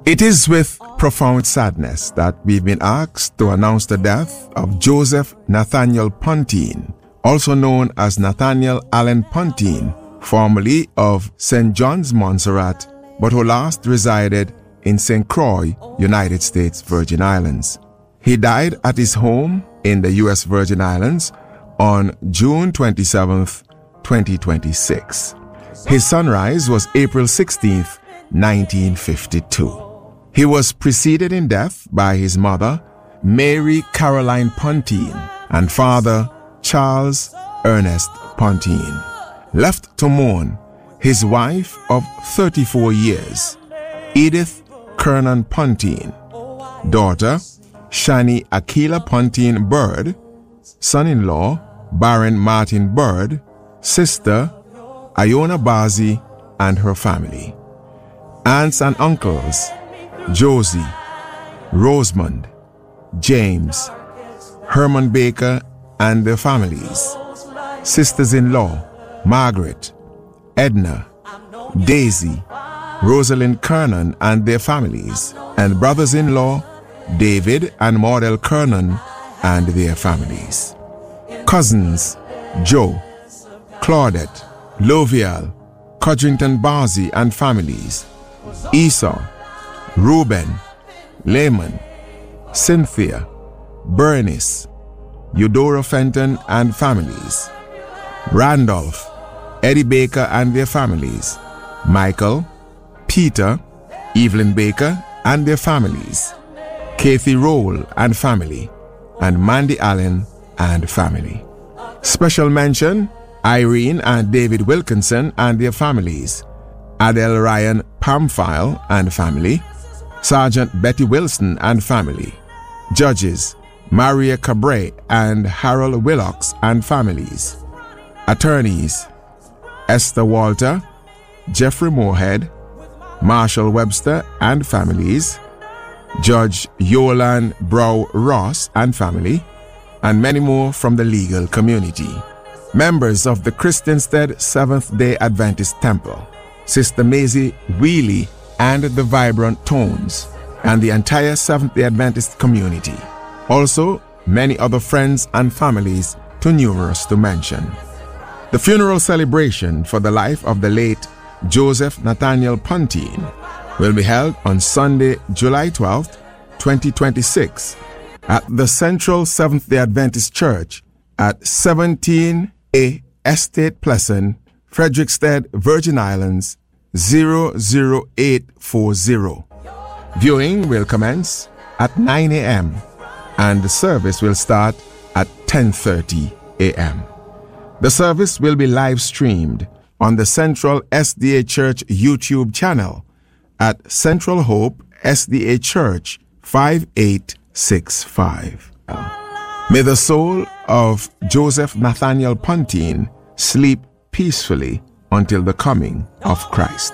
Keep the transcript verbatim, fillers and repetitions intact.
It is with profound sadness that we've been asked to announce the death of Joseph Nathaniel Pontine, also known as Nathaniel Allen Pontine, formerly of Saint John's, Montserrat, but who last resided in Saint Croix, United States Virgin Islands. He died at his home in the U S Virgin Islands on June twenty-seventh, twenty twenty-six. His sunrise was April sixteenth, nineteen fifty-two. He was preceded in death by his mother, Mary Caroline Pontine, and father, Charles Ernest Pontine. Left to mourn, his wife of thirty-four years, Edith Kernan Pontine, daughter, Shani Aquila Pontine Bird, son-in-law, Baron Martin Bird, sister, Iona Bazi and her family, aunts and uncles, Josie, Rosamond, James, Herman Baker and their families, sisters-in-law, Margaret, Edna, Daisy, Rosalind Kernan and their families, and brothers-in-law, David and Maudel Kernan and their families. Cousins, Joe, Claudette, Lovial, Codrington Barzy and families, Esau, Reuben, Layman, Cynthia, Bernice, Eudora Fenton and families, Randolph, Eddie Baker and their families, Michael, Peter, Evelyn Baker and their families, Kathy Roll and family, and Mandy Allen and family. Special mention, Irene and David Wilkinson and their families, Adele Ryan Pamphile and family, Sergeant Betty Wilson and family, judges, Maria Cabray and Harold Willocks and families, attorneys, Esther Walter, Jeffrey Moorhead, Marshall Webster and families, Judge Yolan Brow Ross and family, and many more from the legal community. Members of the Christiansted Seventh-day Adventist Temple, Sister Maisie Wheely and the Vibrant Tones, and the entire Seventh-day Adventist community. Also, many other friends and families, too numerous to mention. The funeral celebration for the life of the late Joseph Nathaniel Pontine will be held on Sunday, July twelfth, twenty twenty-six, at the Central Seventh-day Adventist Church at seventeen A Estate Pleasant, Frederiksted, Virgin Islands, zero zero eight four zero. Viewing will commence at nine a.m. and the service will start at ten thirty a.m. The service will be live streamed on the Central S D A Church YouTube channel at Central Hope S D A Church five eight six five. May the soul of Joseph Nathaniel Pontine sleep peacefully until the coming of Christ.